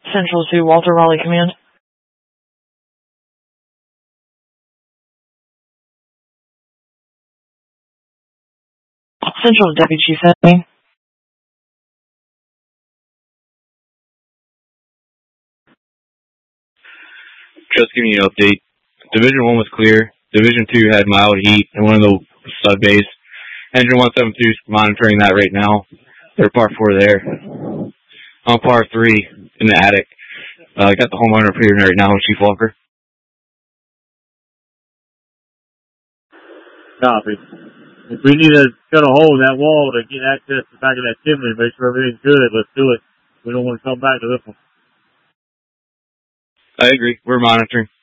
Central to Walter Raleigh Command. Central to Deputy Chief Henning. Just giving you an update. Division 1 was clear. Division 2 had mild heat in one of the stud bays. Engine 172 is monitoring that right now. They're par 4 there. On par 3 in the attic. Got the homeowner up here right now, Chief Walker. Copy. If we need to cut a hole in that wall to get access to the back of that chimney and make sure everything's good, let's do it. We don't want to come back to this one. I agree. We're monitoring.